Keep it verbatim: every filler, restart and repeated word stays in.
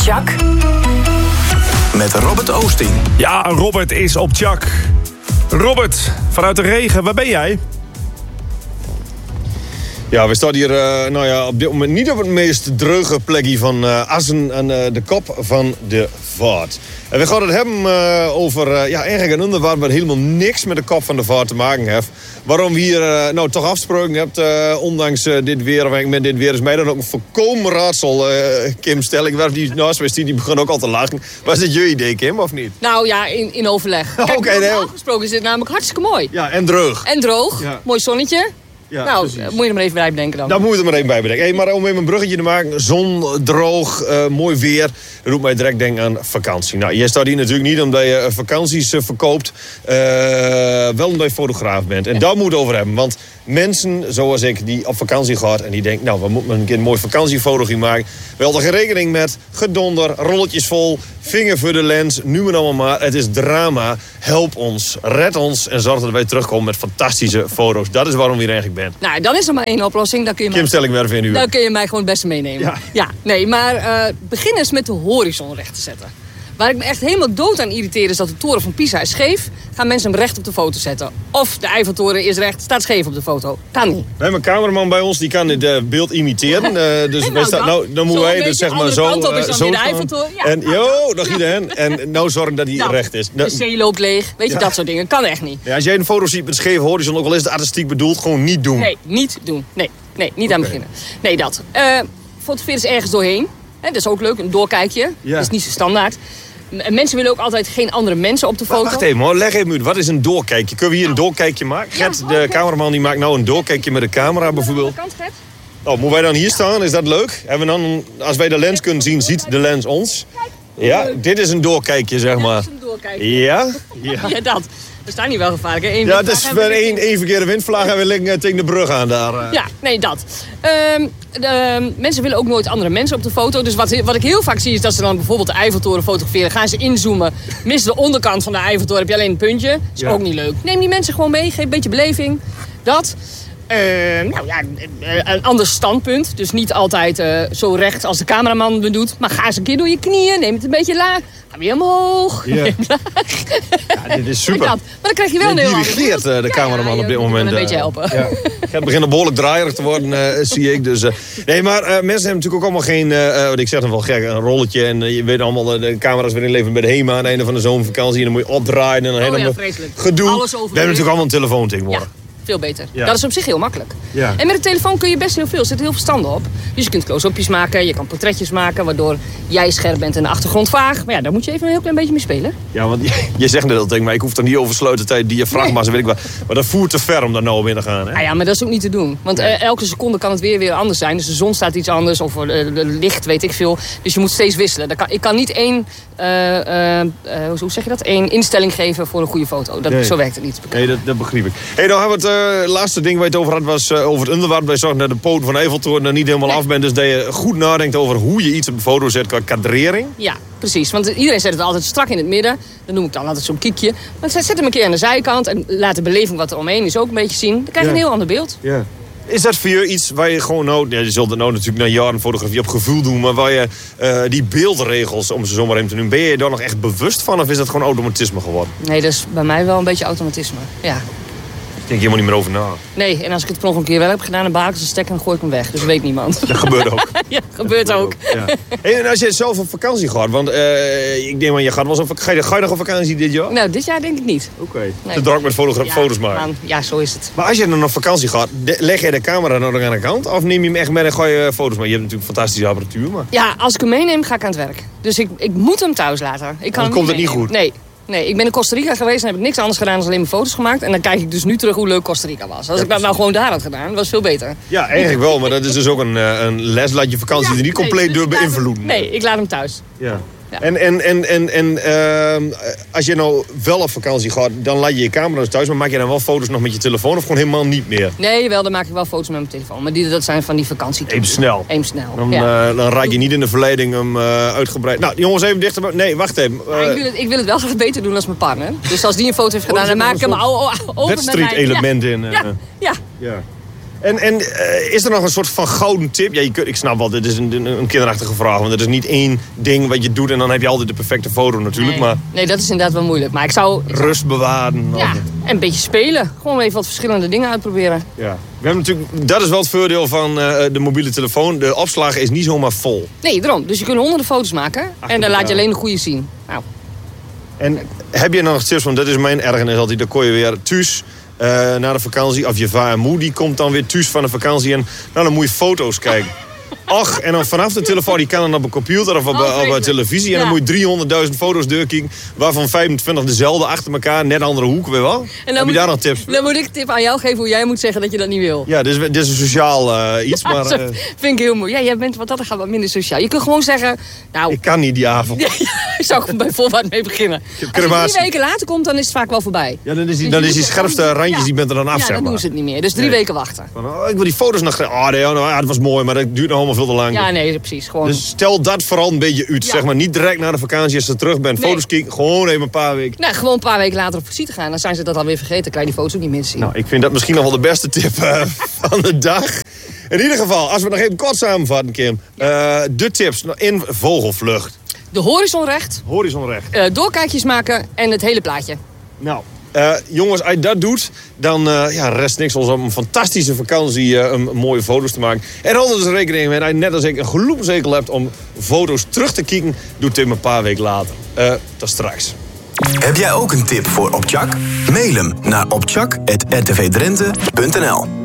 Tjak. Met Robert Oosting. Ja, Robert is op Tjak. Robert, vanuit de regen, waar ben jij? Ja, we staan hier uh, nou ja, op dit moment niet op het meest dreuge plekje van uh, Assen aan uh, de kop van de vaart. En we gaan het hebben uh, over uh, ja, eigenlijk een onderwerp wat helemaal niks met de kop van de vaart te maken heeft. Waarom we hier uh, nou toch afgesproken hebt, uh, ondanks uh, dit weer, of met dit weer, is mij dan ook een volkomen raadsel. Uh, Kim Stelling, waar die naast mij die, die begon ook al te lachen. Was dit je idee, Kim, of niet? Nou ja, in, in overleg. Kijk, okay, nee, afgesproken is dit namelijk hartstikke mooi. Ja, en droog. En droog, ja. Mooi zonnetje. Ja, nou, precies. Moet je er maar even bij bedenken dan. Dat moet je er maar even bij bedenken. Hey, maar om even een bruggetje te maken. Zon, droog, uh, mooi weer. Dat doet mij direct denken aan vakantie. Nou, jij staat hier natuurlijk niet omdat je vakanties uh, verkoopt. Uh, wel omdat je fotograaf bent. En ja. Daar moet het over hebben. Want mensen zoals ik die op vakantie gaat en die denken, nou, we moeten een keer een mooi vakantiefoto maken. We hadden geen rekening met gedonder, rolletjes vol, vinger voor de lens. Nu en allemaal maar. Het is drama. Help ons, red ons en zorg dat wij terugkomen met fantastische foto's. Dat is waarom we hier eigenlijk bent. Nou, dan is er maar één oplossing. Dan kun je Kim Stellingwerf in u. Dan kun je mij gewoon het beste meenemen. Ja, ja nee, maar uh, begin eens met de horizon recht te zetten. Waar ik me echt helemaal dood aan irriteer is dat de toren van Pisa is scheef. Gaan mensen hem recht op de foto zetten. Of de Eiffeltoren is recht, staat scheef op de foto. Kan niet. We hebben een cameraman bij ons, die kan het uh, beeld imiteren. Uh, dus nou, staat, nou, dan moeten wij dus zeg maar zo... Kant op is dan uh, zo de Eiffeltoren. Ja, en nou, joh, dag iedereen. En nou zorgen dat hij nou, recht is. De zee loopt leeg. Weet je, ja. Dat soort dingen. Kan echt niet. Ja, als jij een foto ziet met een scheve horizon, ook al is het artistiek bedoeld, gewoon niet doen. Nee, niet doen. Nee, nee niet okay. aan beginnen. Nee, dat. Uh, fotograferen is ergens doorheen. He, dat is ook leuk, een doorkijkje. Ja. Dat is niet zo standaard. Mensen willen ook altijd geen andere mensen op de foto. Wacht even hoor, leg even uit. Wat is een doorkijkje? Kunnen we hier een doorkijkje maken? Gert, ja, de cameraman, die maakt nou een doorkijkje met de camera bijvoorbeeld. Kant, Gert? Oh, moeten wij dan hier staan? Is dat leuk? Hebben we dan, als wij de lens kunnen zien, ziet de lens ons? Ja, dit is een doorkijkje, zeg maar. Ja, dit is een doorkijkje. Ja? Ja, ja dat. We staan hier wel gevaarlijk, hè? Eén ja, het is weer één, één verkeerde windvlaag en we liggen tegen de brug aan daar. Uh. Ja, nee, dat. Um, de, mensen willen ook nooit andere mensen op de foto. Dus wat, wat ik heel vaak zie is dat ze dan bijvoorbeeld de Eiffeltoren fotograferen. Gaan ze inzoomen, missen de onderkant van de Eiffeltoren, heb je alleen een puntje. Dat is ja. ook niet leuk. Neem die mensen gewoon mee, geef een beetje beleving. Dat. Uh, nou ja, een ander standpunt. Dus niet altijd uh, zo recht als de cameraman me doet. Maar ga eens een keer door je knieën. Neem het een beetje laag. Ga weer omhoog. Ja. Ja, dit is super. Maar dan krijg je wel een heel ander. dirigeert uh, de cameraman ja, ja, op dit moment. Een beetje helpen. Ja. Het begint behoorlijk draaierig te worden, uh, zie ik. Dus, uh, nee, maar uh, mensen hebben natuurlijk ook allemaal geen... Uh, wat ik zeg dan wel gek, een rolletje. En uh, je weet allemaal, uh, de camera's weer inleveren bij de HEMA aan het einde van de zomervakantie. En dan moet je opdraaien en dan oh, helemaal ja, gedoe. We hebben natuurlijk allemaal een telefoon tegenwoordig. Ja. Veel beter. Ja. Dat is op zich heel makkelijk. Ja. En met de telefoon kun je best heel veel. Er zitten heel veel standen op. Dus je kunt close-upjes maken. Je kan portretjes maken. Waardoor jij scherp bent en de achtergrond vaag. Maar ja, daar moet je even een heel klein beetje mee spelen. Ja, want je, je zegt net al tegen mij. Ik hoef er niet over sluitertijd diafragma's. Nee. Weet ik wat. Maar dat voert te ver om daar nou in te gaan. Hè? Ah ja, maar dat is ook niet te doen. Want nee. uh, elke seconde kan het weer weer anders zijn. Dus de zon staat iets anders. Of uh, de licht, weet ik veel. Dus je moet steeds wisselen. Dat kan, ik kan niet één... Uh, uh, uh, hoe zeg je dat? Één instelling geven voor een goede foto. Dat, nee. Zo werkt het niet. Nee, dat, dat begrijp ik. Hey, nou hebben we het uh, laatste ding waar je het over had, was uh, over het onderwerp. Wij zorgen dat de poten van Eiffeltoren er niet helemaal nee. af bent. Dus dat je goed nadenkt over hoe je iets op de foto zet qua kadrering. Ja, precies. Want iedereen zet het altijd strak in het midden. Dan noem ik dan altijd zo'n kiekje. Maar zet hem een keer aan de zijkant. En laat de beleving wat er omheen is ook een beetje zien. Dan krijg je ja. een heel ander beeld. Ja. Is dat voor je iets waar je gewoon nou... Ja, je zult het nou natuurlijk na jaren fotografie op gevoel doen... maar waar je uh, die beeldregels, om ze zomaar even te doen... ben je daar nog echt bewust van of is dat gewoon automatisme geworden? Nee, dat is bij mij wel een beetje automatisme, ja. Ik denk helemaal niet meer over na. Nee, en als ik het nog een keer wel heb gedaan... dan baal ik als een stekker en gooi ik hem weg. Dus weet niemand. Dat gebeurt ook. ja, dat gebeurt dat ook. ook. Ja. Hey, en als je zelf op vakantie gaat... want uh, ik denk, maar je gaat wel zo, ga, je, ga je nog op vakantie dit jaar? Nou, dit jaar denk ik niet. Oké. Okay. Nee. Te druk met fotogra- ja, foto's maken. Man, ja, zo is het. Maar als je dan op vakantie gaat... De, leg je de camera nou nog aan de kant? Of neem je hem echt mee en ga je foto's maken? Je hebt natuurlijk fantastische apparatuur, maar... Ja, als ik hem meeneem, ga ik aan het werk. Dus ik, ik moet hem thuis laten. Ik kan dan komt het niet goed? Nee. Nee, ik ben in Costa Rica geweest en heb ik niks anders gedaan dan alleen mijn foto's gemaakt. En dan kijk ik dus nu terug hoe leuk Costa Rica was. Als ja, ik dat nou gewoon daar had gedaan, was veel beter. Ja, eigenlijk wel, maar dat is dus ook een, een les. Laat je vakantie ja, er niet compleet nee, dus door beïnvloeden. Nee, ik laat hem thuis. Ja. Ja. En, en, en, en, en uh, als je nou wel op vakantie gaat, dan laat je je camera's thuis. Maar maak je dan wel foto's nog met je telefoon of gewoon helemaal niet meer? Nee, wel, dan maak ik wel foto's met mijn telefoon. Maar die, dat zijn van die vakantie. Even snel. Even snel, Dan, ja. uh, dan raak je niet in de verleiding hem uh, uitgebreid. Nou, jongens, even dichterbij. Nee, wacht even. Uh, ik, wil het, ik wil het wel graag beter doen als mijn partner. Dus als die een foto heeft gedaan, oh, dan maak ik hem al over met mij. wedstrijdelement ja. in. Uh, ja. ja. ja. En, en uh, is er nog een soort van gouden tip? Ja, je kunt, ik snap wel, dit is een, een, een kinderachtige vraag. Want het is niet één ding wat je doet en dan heb je altijd de perfecte foto natuurlijk. Nee, maar nee dat is inderdaad wel moeilijk. Maar ik zou... Ik zou rust bewaren. ja, of, en een beetje spelen. Gewoon even wat verschillende dingen uitproberen. ja. We hebben natuurlijk, dat is wel het voordeel van uh, de mobiele telefoon. De opslag is niet zomaar vol. Nee, daarom. Dus je kunt honderden foto's maken. Achter en dan laat je alleen de goede zien. Nou. En heb je nog tips? Want dat is mijn ergernis altijd. Dan kon je weer thuis uh, naar de vakantie. Of je vader en moe die komt dan weer thuis van de vakantie. En nou, dan moet je foto's kijken. Och, en dan vanaf de telefoon, die kan dan op een computer of op, Oh, op, op televisie. En ja. dan moet je driehonderdduizend foto's doorkijken. Waarvan vijfentwintig dezelfde achter elkaar. Net andere hoeken, weet je wel? En heb je daar nog tips? Dan moet ik een tip aan jou geven hoe jij moet zeggen dat je dat niet wil. Ja, dit is, dit is een sociaal uh, iets. Ja, maar zo uh, vind ik heel mooi. Ja, jij bent wat dat gaat wat minder sociaal. Je kunt gewoon zeggen, nou... ik kan niet die avond. Ja, ik zou er bij voorbaat mee beginnen. Als je crematie. drie weken later komt, dan is het vaak wel voorbij. Ja, dan is die, Dus dan je is die moet- scherpste randjes, ja. die bent er dan af, Ja, zeg dan maar. doen ze het niet meer. Dus drie Nee. weken wachten. Van, oh, ik wil die foto's nog... Oh, nee, oh, nou, ja, dat was mooi, maar dat duurt nog allemaal veel te lang. Ja, nee, precies. Gewoon... Dus stel dat vooral een beetje uit. Ja. Zeg maar niet direct na de vakantie als je terug bent. Nee. Foto's kijken, gewoon even een paar weken. Nou, gewoon een paar weken later op visite gaan. Dan zijn ze dat alweer vergeten. Dan kan je die foto's ook niet meer zien. Nou, ik vind dat misschien nog wel de beste tip uh, van de dag. In ieder geval, als we nog even kort samenvatten, Kim. Uh, de tips in vogelvlucht. De horizon recht, Horizonrecht. uh, doorkijkjes maken en het hele plaatje. Nou, uh, jongens, als je dat doet, dan uh, ja, rest niks als om een fantastische vakantie uh, een, een mooie foto's te maken. En hou er dus rekening mee, als je net als ik een gloepzekel hebt om foto's terug te kijken, doe het even een paar weken later. Uh, tot straks. Heb jij ook een tip voor Opchak? Mail hem naar opchak apenstaartje r t v drenthe punt n l.